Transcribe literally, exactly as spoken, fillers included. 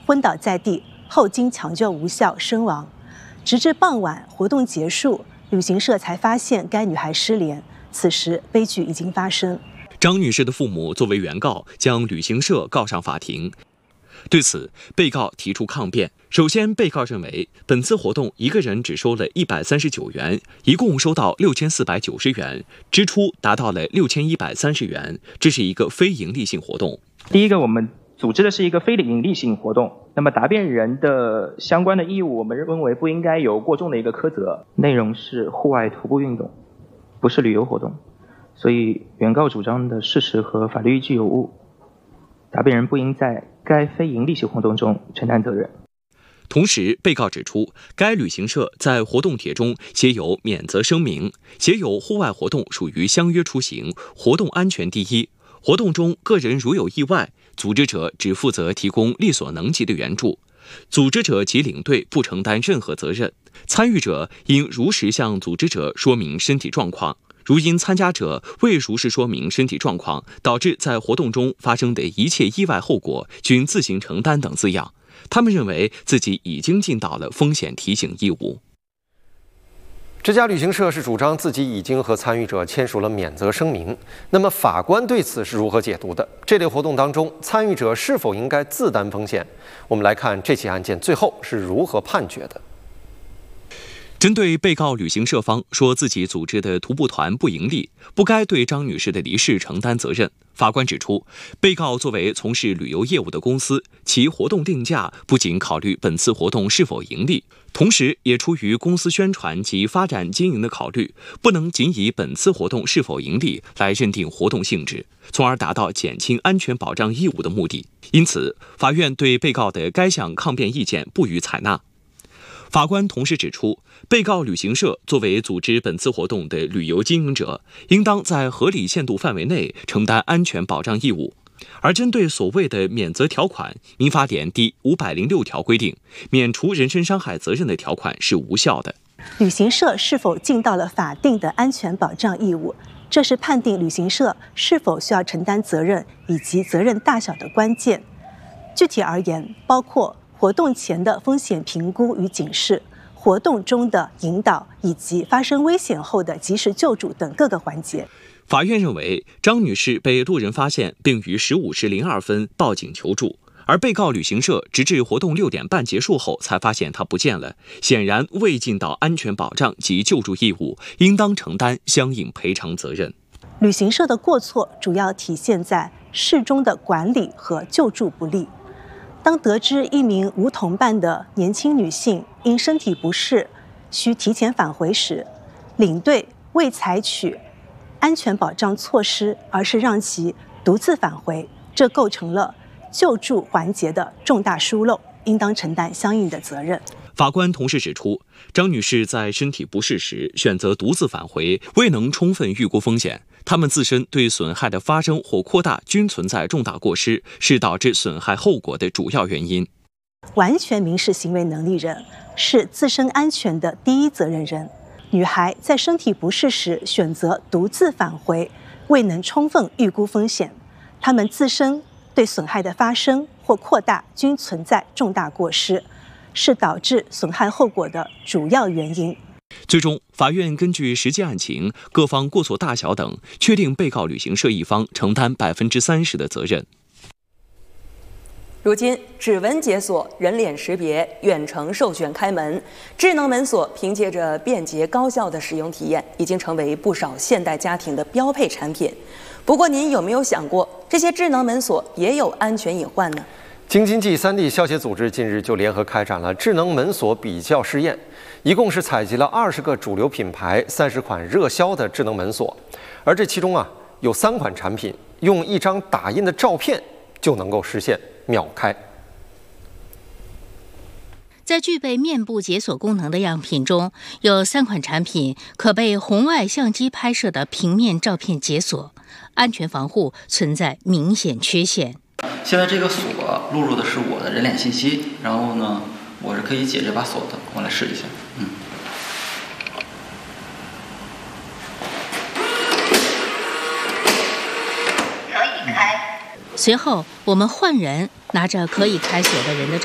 昏倒在地，后经抢救无效身亡。直至傍晚活动结束，旅行社才发现该女孩失联。此时悲剧已经发生。 张女士的父母作为原告，将旅行社告上法庭。对此，被告提出抗辩。首先，被告认为本次活动一个人只收了一百三十九元，一共收到六千四百九十元，支出达到了六千一百三十元，这是一个非营利性活动。 第一个，我们组织的是一个非营利性活动，那么答辩人的相关的义务，我们认为不应该有过重的一个苛责。内容是户外徒步运动，不是旅游活动，所以原告主张的事实和法律依据有误，答辩人不应在该非营利性活动中承担责任。 同时，被告指出，该旅行社在活动帖中写有免责声明，写有户外活动属于相约出行，活动安全第一。活动中个人如有意外，组织者只负责提供力所能及的援助，组织者及领队不承担任何责任。参与者应如实向组织者说明身体状况，如因参加者未如实说明身体状况，导致在活动中发生的一切意外后果，均自行承担等字样。他们认为自己已经尽到了风险提醒义务。 这家旅行社是主张自己已经和参与者签署了免责声明。那么法官对此是如何解读的？这类活动当中，参与者是否应该自担风险？我们来看这起案件最后是如何判决的。 针对被告旅行社方说自己组织的徒步团不盈利，不该对张女士的离世承担责任，法官指出，被告作为从事旅游业务的公司，其活动定价不仅考虑本次活动是否盈利，同时也出于公司宣传及发展经营的考虑，不能仅以本次活动是否盈利来认定活动性质，从而达到减轻安全保障义务的目的。因此，法院对被告的该项抗辩意见不予采纳。法官同时指出，被告旅行社作为组织本次活动的旅游经营者，应当在合理限度范围内承担安全保障义务。而针对所谓的免责条款，民法典第五百零六条规定，免除人身伤害责任的条款是无效的。 旅行社是否尽到了法定的安全保障义务，这是判定旅行社是否需要承担责任以及责任大小的关键。具体而言，包括活动前的风险评估与警示，活动中的引导，以及发生危险后的及时救助等各个环节。 法院认为，张女士被路人发现，并于十五时零二分报警求助，而被告旅行社直至活动六点半结束后才发现她不见了，显然未尽到安全保障及救助义务，应当承担相应赔偿责任。 旅行社的过错主要体现在事中的管理和救助不力。当得知一名无同伴的年轻女性因身体不适需提前返回时，领队未采取安全保障措施，而是让其独自返回，这构成了救助环节的重大疏漏，应当承担相应的责任。 法官同时指出，张女士在身体不适时选择独自返回，未能充分预估风险，他们自身对损害的发生或扩大均存在重大过失，是导致损害后果的主要原因。 完全民事行为能力人是自身安全的第一责任人。女孩在身体不适时选择独自返回，未能充分预估风险，他们自身对损害的发生或扩大均存在重大过失，是导致损害后果的主要原因。 最终，法院根据实际案情、各方过错大小等，确定被告旅行社一方承担百分之三十的责任。 如今，指纹解锁、人脸识别、远程授权开门、智能门锁，凭借着便捷高效的使用体验，已经成为不少现代家庭的标配产品。不过，您有没有想过，这些智能门锁也有安全隐患呢？ 京津冀三地消协组织近日就联合开展了智能门锁比较试验，一共是采集了二十个主流品牌、三十款热销的智能门锁，而这其中啊，有三款产品用一张打印的照片就能够实现秒开。 在具备面部解锁功能的样品中，有三款产品可被红外相机拍摄的平面照片解锁，安全防护存在明显缺陷。 现在这个锁录入的是我的人脸信息，然后呢，我是可以解这把锁的。我来试一下，嗯。 随后，我们换人拿着可以开锁的人的照